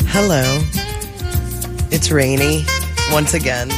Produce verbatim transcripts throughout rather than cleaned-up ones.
Hello. It's rainy once again.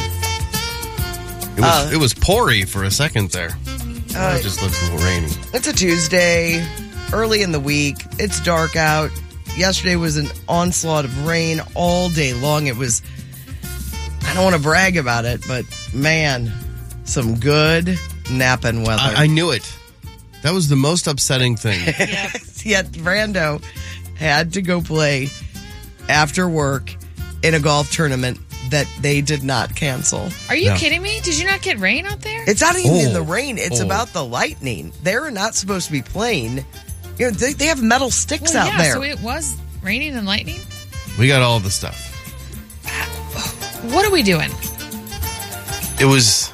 It was, Uh, it was poury for a second there. Uh, it just looks a little rainy. It's a Tuesday, early in the week. It's dark out. Yesterday was an onslaught of rain all day long. It was, I don't want to brag about it, but man, some good napping weather. I, I knew it. That was the most upsetting thing. Yet Brando had to go play after work in a golf tournament that they did not cancel. Are you No. kidding me? Did you not get rain out there? It's not even Oh. in the rain. It's Oh. about the lightning. They're not supposed to be playing. You know, they, they have metal sticks well, out yeah, there. so it was raining and lightning. We got all the stuff. What are we doing? It was,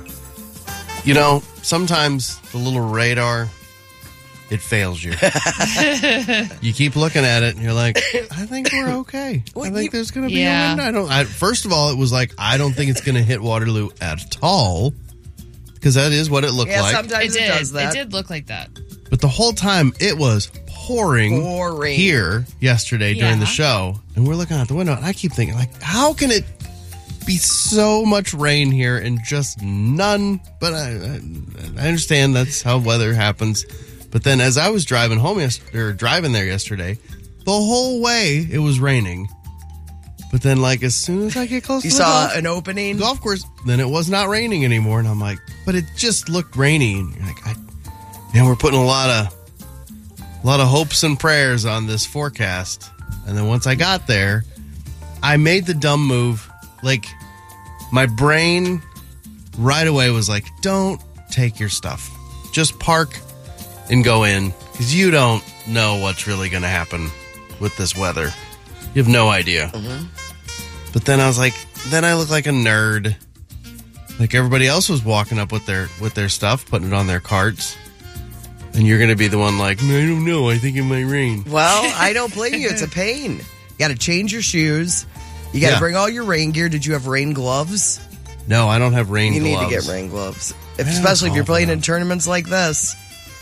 you know, sometimes the little radar, it fails you. You keep looking at it and you're like, I think we're okay. I Well, think you- there's going to be Yeah. a wind. I don't. I, first of all, it was like, I don't think it's going to hit Waterloo at all, because that is what it looked yeah, like. sometimes It it, did. does that. It did look like that. But the whole time it was pouring, Pouring. here yesterday during the Yeah. show, and we're looking out the window, and I keep thinking, like, how can it be so much rain here and just none? But I, I, I understand that's how weather happens. But then as I was driving home yesterday, or driving there yesterday, the whole way it was raining. But then, like, as soon as I get close You to the saw golf, an opening. golf course, then it was not raining anymore. And I'm like, but it just looked rainy. And you're like, I, man, we're putting a lot of, a lot of hopes and prayers on this forecast. And then once I got there, I made the dumb move. Like, my brain right away was like, don't take your stuff. Just park and go in, because you don't know what's really going to happen with this weather. You have no idea. Mm-hmm. But then I was like, then I look like a nerd. Like everybody else was walking up with their with their stuff, putting it on their carts. And you're going to be the one like, I don't know, I think it might rain. Well, I don't blame you. It's a pain. You got to change your shoes. You got to Yeah. bring all your rain gear. Did you have rain gloves? No, I don't have rain You gloves. need to get rain gloves, don't especially if you're golf playing enough. in tournaments like this.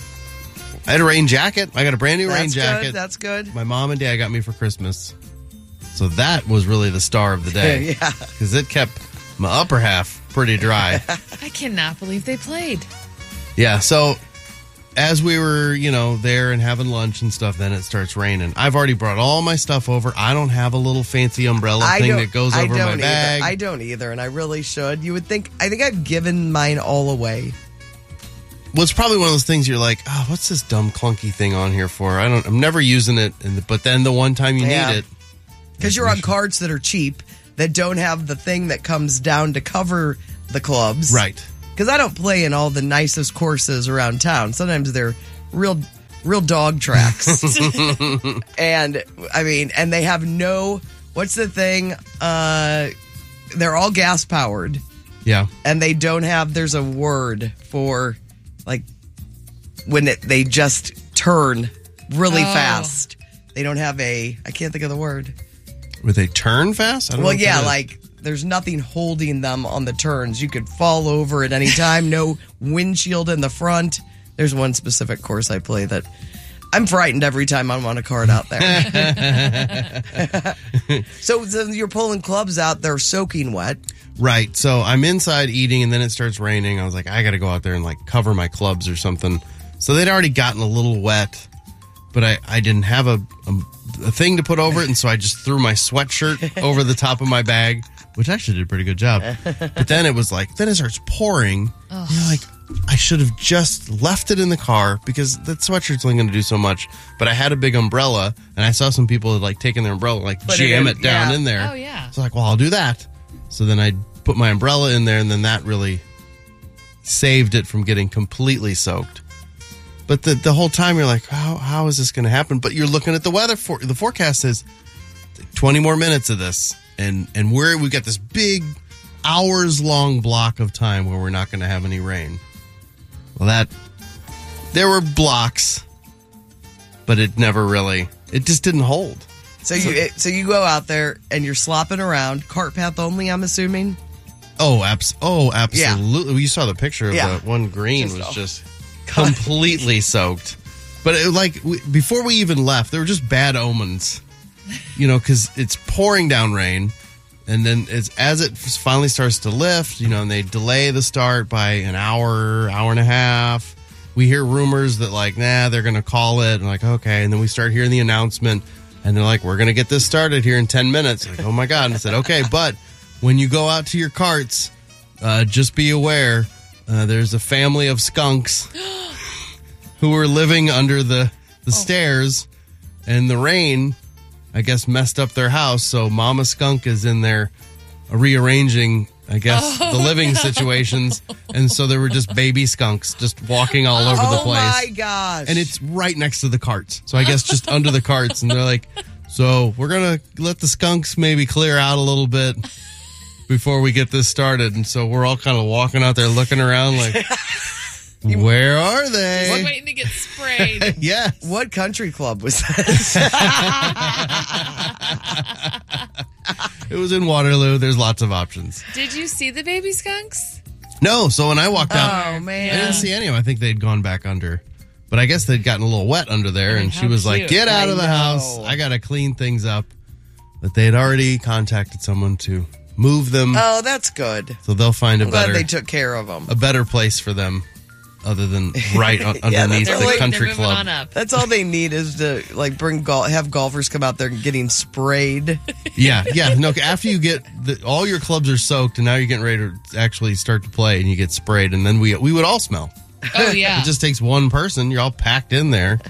I had a rain jacket. I got a brand new rain That's jacket. good. That's good. My mom and dad got me for Christmas. So that was really the star of the day. Yeah. Because it kept my upper half pretty dry. I cannot believe they played. Yeah, so as we were, you know, there and having lunch and stuff, then it starts raining. I've already brought all my stuff over. I don't have a little fancy umbrella I thing don't- that goes I over my don't bag. Either. I don't either, and I really should. You would think. I think I've given mine all away. Well, it's probably one of those things you're like, oh, what's this dumb clunky thing on here for? I don't. I'm never using it, and but then the one time you Yeah. need it, Because you're on carts that are cheap, that don't have the thing that comes down to cover the clubs. right? Because I don't play in all the nicest courses around town. Sometimes they're real, real dog tracks. And, I mean, and they have no, what's the thing? Uh, they're all gas powered. Yeah. And they don't have, there's a word for, like, when it, they just turn really Oh. fast. They don't have a, I can't think of the word. Would they turn fast? I don't Well, know what yeah, that is. like there's nothing holding them on the turns. You could fall over at any time. No windshield in the front. There's one specific course I play that I'm frightened every time I'm on a cart out there. so, so you're pulling clubs out. They're soaking wet. Right. So I'm inside eating, and then it starts raining. I was like, I got to go out there and like cover my clubs or something. So they'd already gotten a little wet, but I, I didn't have a, a, a thing to put over it. And so I just threw my sweatshirt over the top of my bag, which actually did a pretty good job. But then it was like, then it starts pouring. And you're like, I should have just left it in the car because that sweatshirt's only going to do so much. But I had a big umbrella, and I saw some people like taking their umbrella, like Put it jam in, it, down yeah. in there. Oh, yeah. So like, well, I'll do that. So then I put my umbrella in there, and then that really saved it from getting completely soaked. But the the whole time you're like, how how is this going to happen? But you're looking at the weather for the forecast says twenty more minutes of this, and and we're we got this big hours long block of time where we're not going to have any rain. Well, that there were blocks, but it never really it just didn't hold. So you it, so you go out there and you're slopping around, cart path only. I'm assuming. Oh, abs- oh, absolutely. You saw the picture of Yeah. the one green Just was all- just completely soaked. But it, like we, before we even left, there were just bad omens. you know, because it's pouring down rain. And then it's, as it finally starts to lift, you know, and they delay the start by an hour, hour and a half. We hear rumors that, like, nah, they're going to call it. And like, okay. And then we start hearing the announcement. And they're like, we're going to get this started here in ten minutes. Like, oh, my God. And I said, okay, but when you go out to your carts, uh, just be aware, uh, there's a family of skunks who are living under the, the oh. stairs. And the rain, I guess, messed up their house. So Mama Skunk is in there rearranging, I guess, oh, the living no. situations. And so there were just baby skunks just walking all over oh the place. Oh, my gosh. And it's right next to the carts. So I guess just under the carts. And they're like, so we're going to let the skunks maybe clear out a little bit before we get this started. And so we're all kind of walking out there looking around like... Where are they? We're waiting to get sprayed. Yes. What country club was this? It was in Waterloo. There's lots of options. Did you see the baby skunks? No. So when I walked out, oh, man. I didn't see any of them. I think they'd gone back under. But I guess they'd gotten a little wet under there. I mean, and she was cute. like, get out I of the know. house. I got to clean things up. But they had already contacted someone to move them. Oh, that's good. So they'll find a I'm glad better, they took care of them. a better place for them. Other than right un- Yeah, underneath they're the like- country they're moving club. on up. That's all they need is to like bring gol- have golfers come out there and getting sprayed. Yeah, yeah. No, after you get the, all your clubs are soaked, and now you're getting ready to actually start to play, and you get sprayed, and then we we would all smell. Oh, yeah. It just takes one person. You're all packed in there.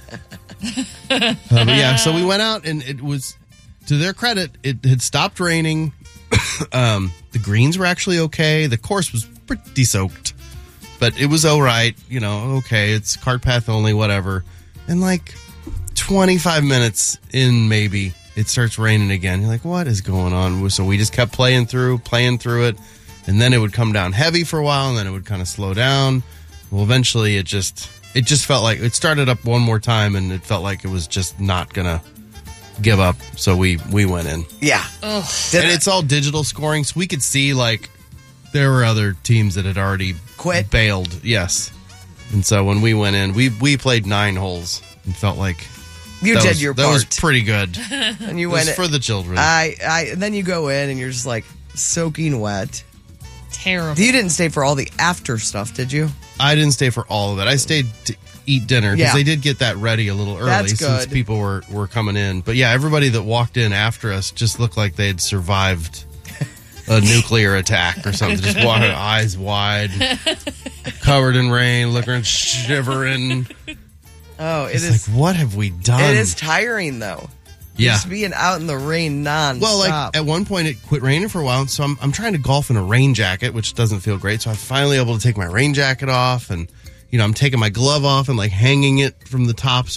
uh, but yeah, so we went out, and it was, to their credit, it had stopped raining. um, the greens were actually okay. The course was pretty soaked. But it was all right, you know, okay, it's cart path only, whatever. And like twenty-five minutes in, maybe, it starts raining again. You're like, what is going on? So we just kept playing through, playing through it. And then it would come down heavy for a while, and then it would kind of slow down. Well, eventually it just, it just felt like, it started up one more time, and it felt like it was just not going to give up. So we, we went in. Yeah. Oh, Did And it- it's all digital scoring, so we could see, like, there were other teams that had already Quit? bailed. Yes. And so when we went in, we we played nine holes and felt like you that did was, your that part. was pretty good. and you It was went for the children. I, I, and then you go in and you're just like soaking wet. terrible. You didn't stay for all the after stuff, did you? I didn't stay for all of it. I stayed to eat dinner because Yeah. they did get that ready a little early That's since good. people were, were coming in. But yeah, everybody that walked in after us just looked like they had survived a nuclear attack or something. Just walking, eyes wide, covered in rain, looking, shivering. Oh, it It's is. like, what have we done? It is tiring though. Yeah. Just being out in the rain non. Well, like at one point it quit raining for a while, so I'm I'm trying to golf in a rain jacket, which doesn't feel great. So I'm finally able to take my rain jacket off, and you know I'm taking my glove off and like hanging it from the top so